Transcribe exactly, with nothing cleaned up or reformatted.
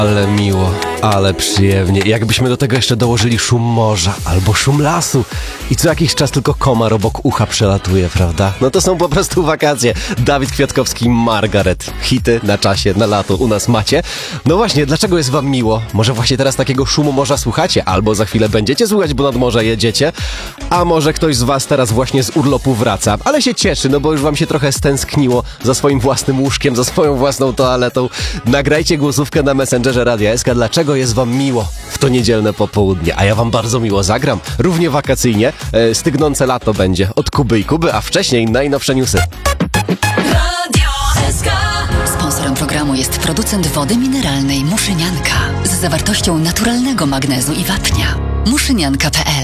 Ale miło, ale przyjemnie. Jakbyśmy do tego jeszcze dołożyli szum morza albo szum lasu i co jakiś czas tylko komar obok ucha przelatuje, prawda? No to są po prostu wakacje. Dawid Kwiatkowski, Margaret. Hity na czasie, na lato u nas macie. No właśnie, dlaczego jest wam miło? Może właśnie teraz takiego szumu morza słuchacie, albo za chwilę będziecie słuchać, bo nad morze jedziecie, a może ktoś z was teraz właśnie z urlopu wraca, ale się cieszy, no bo już wam się trochę stęskniło za swoim własnym łóżkiem, za swoją własną toaletą. Nagrajcie głosówkę na Messengerze Radia S K, dlaczego jest wam miło w to niedzielne popołudnie, a ja wam bardzo miło zagram, równie wakacyjnie, e, stygnące lato będzie od Kuby i Kuby, a wcześniej najnowsze newsy. Radio S K. Sponsorem programu jest producent wody mineralnej Muszynianka z zawartością naturalnego magnezu i wapnia. muszynianka kropka p l